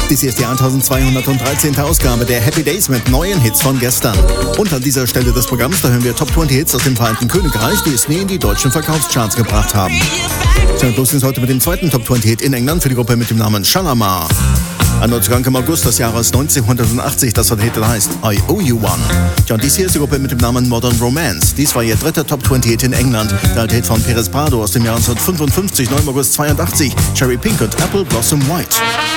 Dies hier ist die 1213. Ausgabe der Happy Days mit neuen Hits von gestern. Und an dieser Stelle des Programms, da hören wir Top 20 Hits aus dem Vereinigten Königreich, die es nie in die deutschen Verkaufscharts gebracht haben. Los ist heute mit dem zweiten Top 20 Hit in England für die Gruppe mit dem Namen Shalamar. Ein Neuzugang im August des Jahres 1980, das war der Hit, der heißt I Owe You One. Und dies hier ist die Gruppe mit dem Namen Modern Romance. Dies war ihr dritter Top 20 Hit in England. Der alte Hit von Perez Prado aus dem Jahr 1955, 9. August 82, Cherry Pink und Apple Blossom White.